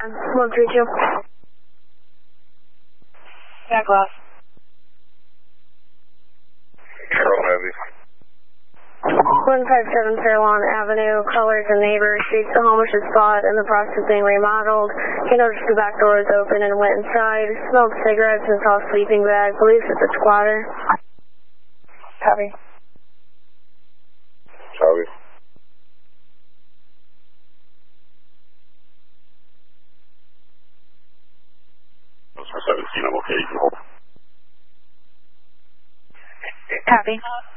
132. Yeah, glass. Control heavy. 157 Fairlawn Avenue, colors and neighbor streets. The home was just bought in the process of being remodeled. He noticed the back door was open and went inside. Smelled cigarettes and saw a sleeping bag. Believes it's a squatter. Copy. Copy. For 17, I'm okay. You can hold. Copy.